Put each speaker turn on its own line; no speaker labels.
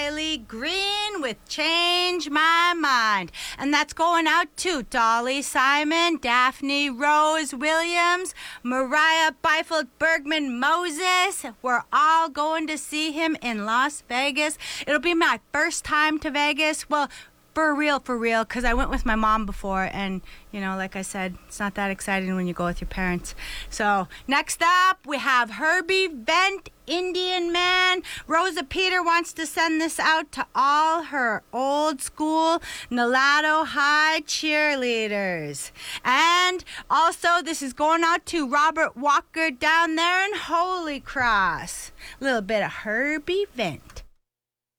Riley Green with Change My Mind. And that's going out to Dolly Simon, Daphne Rose Williams, Mariah Byfield Bergman Moses. We're all going to see him in Las Vegas. It'll be my first time to Vegas. Well, for real, because I went with my mom before, and, you know, like I said, it's not that exciting when you go with your parents. So, next up, we have Herbie Vent, Indian Man. Rosa Peter wants to send this out to all her old school Nalato High cheerleaders. And also, this is going out to Robert Walker down there in Holy Cross. A little bit of Herbie Vent.